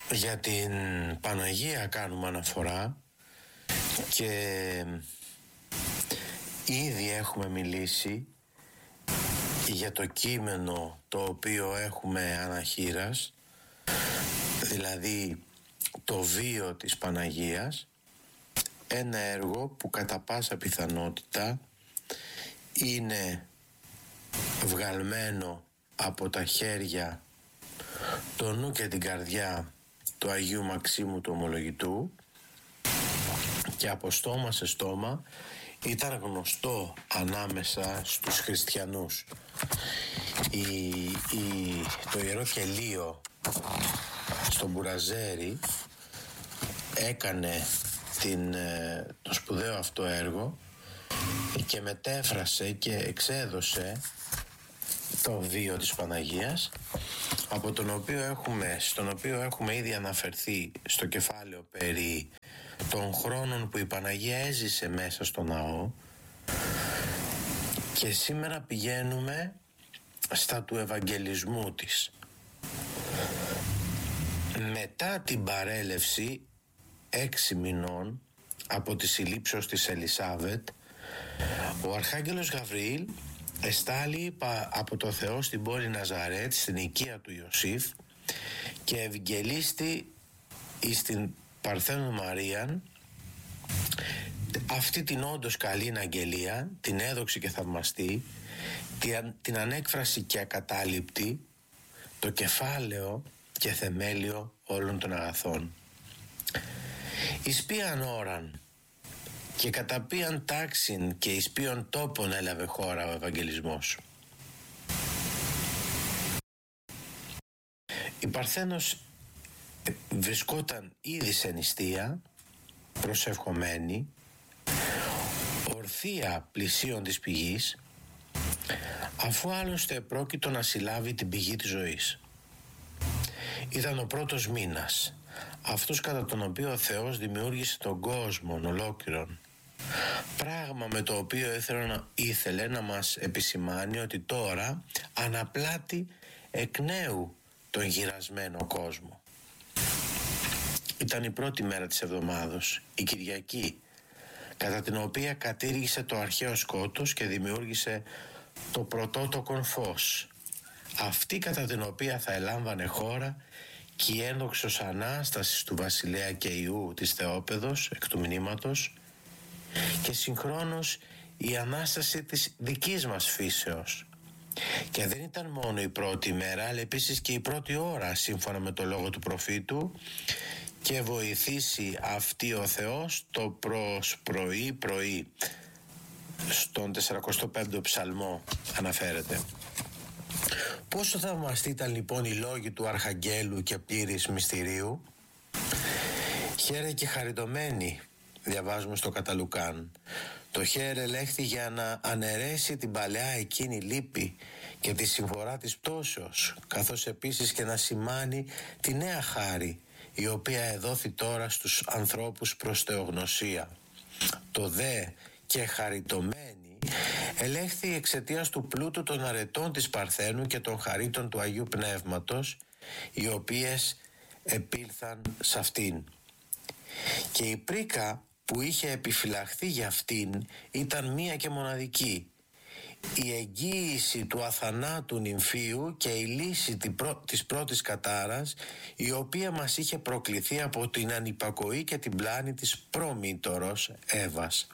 Για την Παναγία κάνουμε αναφορά και ήδη έχουμε μιλήσει για το κείμενο το οποίο έχουμε αναχείρας, δηλαδή το βίο της Παναγίας, ένα έργο που κατά πάσα πιθανότητα είναι βγαλμένο από τα χέρια, το νου και την καρδιά του Αγίου Μαξίμου του Ομολογητού, και από στόμα σε στόμα ήταν γνωστό ανάμεσα στους χριστιανούς. Το Ιερό Κελίο στο Μπουραζέρι έκανε το σπουδαίο αυτό έργο και μετέφρασε και εξέδωσε το βίο της Παναγίας, στον οποίο έχουμε ήδη αναφερθεί στο κεφάλαιο περί των χρόνων που η Παναγία έζησε μέσα στο ναό, και σήμερα πηγαίνουμε στα του Ευαγγελισμού της. Μετά την παρέλευση 6 μηνών από τη συλλήψεως της Ελισάβετ, ο Αρχάγγελος Γαβριήλ εστάλει από το Θεό στην πόλη Ναζαρέτ, στην οικία του Ιωσήφ, και ευαγγελίστη εις την Παρθένου Μαρίαν αυτή την όντως καλή αγγελία, την έδοξη και θαυμαστή, την ανέκφραση και ακατάληπτη, το κεφάλαιο και θεμέλιο όλων των αγαθών. Εις ποιαν ώραν και κατά ποιαν τάξην και εις ποιον τόπον έλαβε χώρα ο Ευαγγελισμός. Η Παρθένος βρισκόταν ήδη σε νηστεία, προσευχομένη, ορθία πλησίον της πηγής, αφού άλλωστε πρόκειτο να συλλάβει την πηγή της ζωής. Ήταν ο πρώτος μήνας, αυτός κατά τον οποίο ο Θεός δημιούργησε τον κόσμο ολόκληρον, πράγμα με το οποίο ήθελε να μας επισημάνει ότι τώρα αναπλάττει εκ νέου τον γυρασμένο κόσμο. Ήταν η πρώτη μέρα της εβδομάδος, η Κυριακή, κατά την οποία κατήργησε το αρχαίο σκότος και δημιούργησε το πρωτότοκον φως, αυτή κατά την οποία θα ελάμβανε χώρα και η ένδοξος Ανάστασης του Βασιλέα και Ιού της Θεόπαιδος εκ του μνήματος, και συγχρόνως η Ανάσταση της δικής μας φύσεως. Και δεν ήταν μόνο η πρώτη μέρα, αλλά επίσης και η πρώτη ώρα, σύμφωνα με το λόγο του προφήτου, και βοηθήσει αυτή ο Θεός το προς πρωί, στον 45ο ψαλμό αναφέρεται. Πόσο θαυμαστοί ήταν λοιπόν οι λόγοι του Αρχαγγέλου και πλήρης μυστηρίου. Χαίρε και χαριτωμένοι, διαβάζουμε στο κατά Λουκάν. Το χαίρε ελέγχθη για να αναιρέσει την παλαιά εκείνη λύπη και τη συμφορά της πτώσεως, καθώς επίσης και να σημάνει τη νέα χάρη, η οποία εδόθη τώρα στους ανθρώπους προς θεογνωσία. Το δε και χαριτωμένη ελέγχθη εξαιτίας του πλούτου των αρετών της Παρθένου και των χαρίτων του Αγίου Πνεύματος, οι οποίες επήλθαν σε αυτήν. Και η πρίκα που είχε επιφυλαχθεί για αυτήν ήταν μία και μοναδική, η εγγύηση του αθανάτου νυμφίου και η λύση της πρώτης κατάρας, η οποία μας είχε προκληθεί από την ανυπακοή και την πλάνη της προμήτωρος Εύας.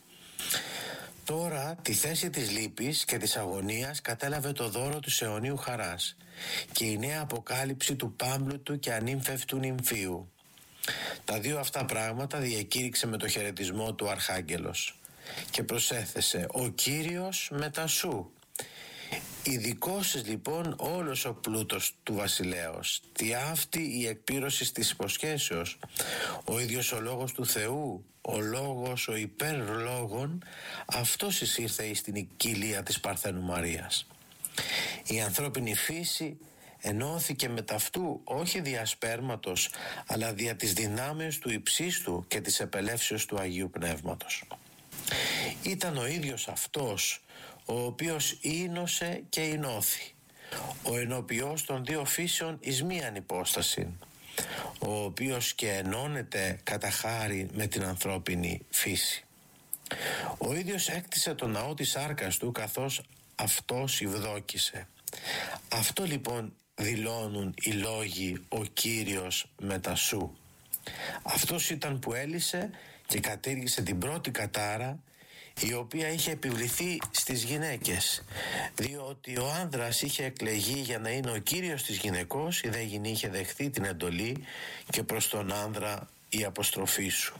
Τώρα τη θέση της λύπης και της αγωνίας κατέλαβε το δώρο του αιωνίου χαράς και η νέα αποκάλυψη του πάμπλουτου και ανήμφευτου νυμφίου. Τα δύο αυτά πράγματα διακήρυξε με το χαιρετισμό του Αρχάγγελος και προσέθεσε: «Ο Κύριος μετά σου». Ειδικώσεις λοιπόν όλος ο πλούτος του βασιλέως, τι αυτή η εκπλήρωση της υποσχέσεως, ο ίδιος ο λόγος του Θεού, ο λόγος, ο υπερλόγων, αυτός εισήρθε εις την κοιλία της Παρθένου Μαρίας. Η ανθρώπινη φύση ενώθηκε με ταυτού όχι δια σπέρματος, αλλά δια της δυνάμεως του υψίστου και της επελεύσεως του Αγίου Πνεύματος. Ήταν ο ίδιος αυτός ο οποίος ήνωσε και ηνώθη, ο ενοποιός των δύο φύσεων εις μίαν υπόσταση, ο οποίος και ενώνεται κατά χάρη με την ανθρώπινη φύση. Ο ίδιος έκτισε το ναό της σάρκας του, καθώς αυτός ευδόκησε. Αυτό λοιπόν δηλώνουν οι λόγοι «Ο Κύριος μετά σου». Αυτός ήταν που έλυσε και κατήργησε την πρώτη κατάρα, η οποία είχε επιβληθεί στις γυναίκες, διότι ο άνδρας είχε εκλεγεί για να είναι ο κύριος της γυναικός, η δε γυνή είχε δεχθεί την εντολή και προς τον άνδρα η αποστροφή σου.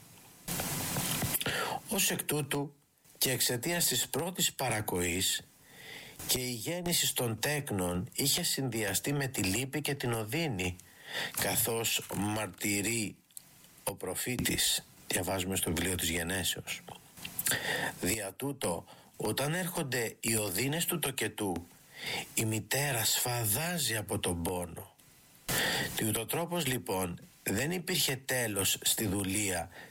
Ως εκ τούτου και εξαιτίας της πρώτης παρακοής και η γέννηση των τέκνων είχε συνδυαστεί με τη λύπη και την οδύνη, καθώς μαρτυρεί ο προφήτης, διαβάζουμε στο βιβλίο της Γενέσεως. Δια τούτο, όταν έρχονται οι οδύνες του τοκετού, η μητέρα σφαδάζει από τον πόνο. Τι ούτω τρόπος λοιπόν δεν υπήρχε τέλος στη δουλεία